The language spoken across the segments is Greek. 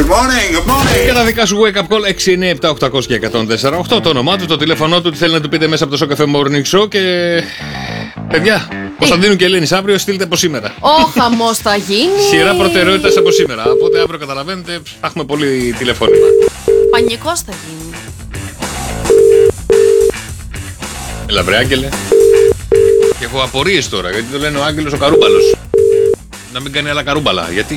Και τα δικά σου wake up call 697-800 και 104-8. Το όνομά του, το τηλέφωνό του, τι θέλει να του πείτε μέσα από το Show Cafe Morning Show. Και παιδιά, Κωνσταντίνου και Ελένης αύριο στείλτε από σήμερα. Ο χαμός θα γίνει. Σειρά προτεραιότητας από σήμερα. Οπότε αύριο καταλαβαίνετε, θα έχουμε πολύ τηλεφώνημα. Πανικός θα γίνει. Έλα βρε Άγγελε. Και έχω απορίες τώρα, γιατί το λένε ο Άγγελος ο Καρούμπαλος. Να μην κάνει άλλα καρούμπαλα, γιατί?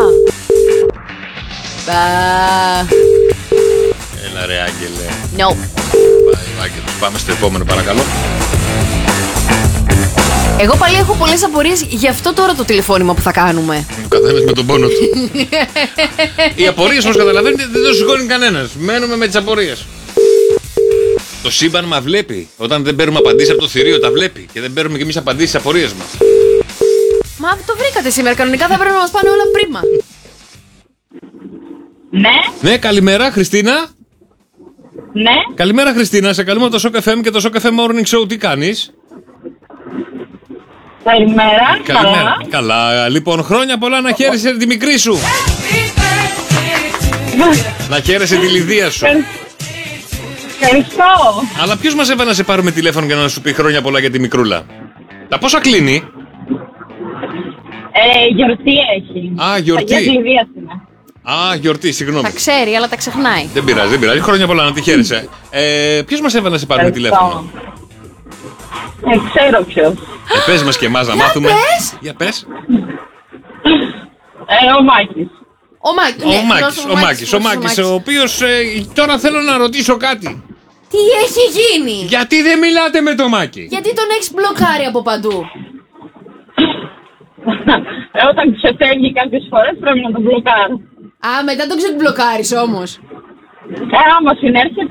Έλα ρε Άγγελε. No. Πάει ο Άγγελος, πάμε στο επόμενο παρακαλώ. Εγώ πάλι έχω πολλές απορίες για αυτό τώρα το τηλεφώνημα που θα κάνουμε. Ο καθένας με τον πόνο του. Οι απορίες όπως καταλαβαίνετε δεν το σηκώνει κανένας. Μένουμε με τις απορίες. Το σύμπαν μας βλέπει. Όταν δεν παίρνουμε απαντήσεις από το θηρίο τα βλέπει. Και δεν παίρνουμε κι εμείς απαντήσεις στις απορίες μας. Μα το βρήκατε σήμερα. Κανονικά θα πρέπει να μας πάνε όλα πρίμα. Ναι. Ναι, καλημέρα Χριστίνα. Ναι. Καλημέρα Χριστίνα, σε καλούμε από το Show FM και το Show Cafe Morning Show. Τι κάνεις? Καλημέρα. Καλημέρα. Καλά. Λοιπόν, χρόνια πολλά να χαίρεσαι τη μικρή σου. Να χαίρεσαι τη Λιδία σου. Ευχαριστώ. Αλλά ποιος μας έβαλε να σε πάρουμε τηλέφωνο για να σου πει χρόνια πολλά για τη μικρούλα? Τα πόσα κλείνει? Γιορτή έχει. Α, γιορτή. Αγίας Λιδίας είναι. Α, γιορτή, συγγνώμη. Τα ξέρει, αλλά τα ξεχνάει. Δεν πειράζει, δεν πειράζει. Χρόνια πολλά να τη χαίρεσαι. Ποιος μας έβαλε να σε πάρουμε τηλέφωνο? Ξέρω ποιος. Πες μας και εμάς να μάθουμε. Για πες. Ο Μάκης. Ο Μάκης, ο οποίος τώρα θέλω να ρωτήσω κάτι. Τι έχει γίνει? Γιατί δεν μιλάτε με το Μάκη? Γιατί τον έχεις μπλοκάρει από παντού? Όταν ξεφεύγει κάποιες φορές πρέπει να τον μπλοκάρω. Α, μετά τον ξεμπλοκάρεις όμως. Άμα συνέρχεται.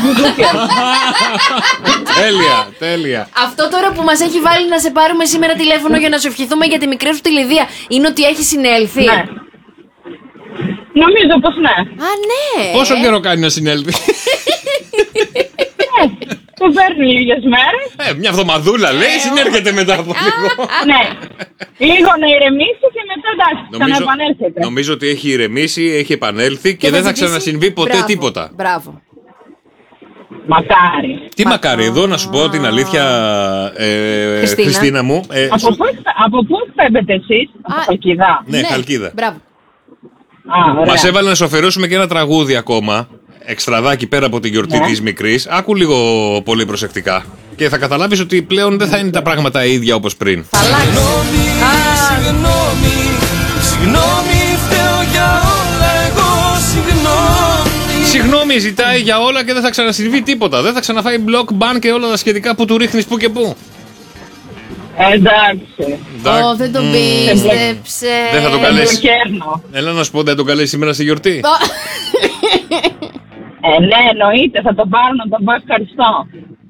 Τέλεια. Αυτό τώρα που μας έχει βάλει να σε πάρουμε σήμερα τηλέφωνο για να σου ευχηθούμε για τη μικρή σου τη Λιδία είναι ότι έχει συνέλθει? Ναι. Νομίζω πως ναι. Α, ναι. Πόσο καιρό κάνει να συνέλθει? Το παίρνει λίγες μέρες. Μια εβδομαδούλα λέει, συνέρχεται μετά από λίγο. Ναι. Λίγο να ηρεμήσει και μετά εντάξει, ξαναεπανέλθετε. Νομίζω ότι έχει ηρεμήσει, έχει επανέλθει και δεν θα ξανασυμβεί ποτέ τίποτα. Μπράβο. Μακάρι. Τι μακάρι, εδώ να σου πω την αλήθεια, Χριστίνα μου. Από πού φεύγετε εσείς? Από Χαλκίδα? Ναι, Χαλκίδα. Μπράβο. Μας έβαλε να σου αφιερώσουμε και ένα τραγούδι ακόμα. Εξτραδάκι πέρα από την γιορτή της μικρής. Άκου λίγο πολύ προσεκτικά και θα καταλάβεις ότι πλέον δεν θα είναι τα πράγματα ίδια όπως πριν. Θα αλλάξει. Συγγνώμη, φταίω για όλα, εγώ συγγνώμη. Συγγνώμη ζητάει για όλα και δεν θα ξανασυμβεί τίποτα. Δεν θα ξαναφάει block, ban και όλα τα σχετικά που του ρίχνεις που και που. Εντάξει. Δεν τον πίστεψε. Δεν θα τον καλέσει. Έλα να σου πω, δεν τον καλέσει σήμερα στη γιορτή. Ναι, εννοείται, θα τον πάρω να τον πω ευχαριστώ.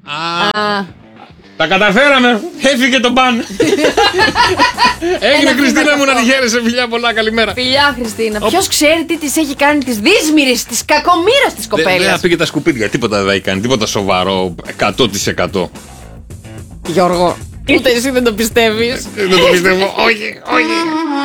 Τα καταφέραμε, έφυγε το μπαν. Έγινε Χριστίνα μου, να τη χαίρεσαι, φιλιά πολλά, καλημέρα. Φιλιά Χριστίνα, ποιος ξέρει τι της έχει κάνει της δύσμηρης, της κακομοίρας της κοπέλας. Δεν πήγε τα σκουπίδια, τίποτα δεν έχει κάνει, τίποτα σοβαρό, 100%. Γιώργο, ούτε εσύ δεν το πιστεύεις? Δεν το πιστεύω, όχι.